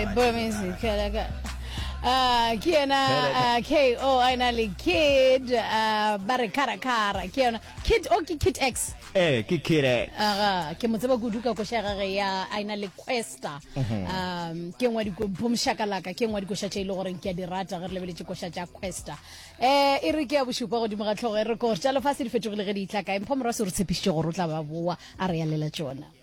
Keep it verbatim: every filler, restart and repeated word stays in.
Booming kalaga. Ah, kiana K O ainali kid uh bare kara kara kiana kid okay kid X eh ke kid ah ke motseba guduka ko shega ya ainali questa um ke ngwa di go bomshakalaka ke ngwa di go sha tshile gore ke di rata re lebele tse go sha tsa questa eh e re ke ya boshupa go di moga tlhogo re ko tsa lo fa se di fetogile ge di itlaka empho mora se re tshepisitse gore o tla ba boa a re ya lela tsona.